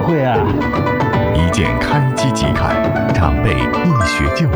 会啊。 一键开机即看，常备医学救